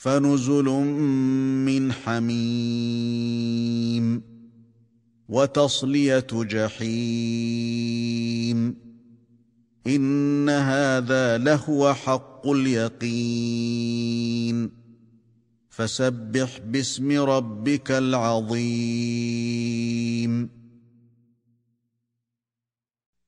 فنزل من حميم وتصليه جحيم إن هذا لهو حق اليقين فسبح باسم ربك العظيم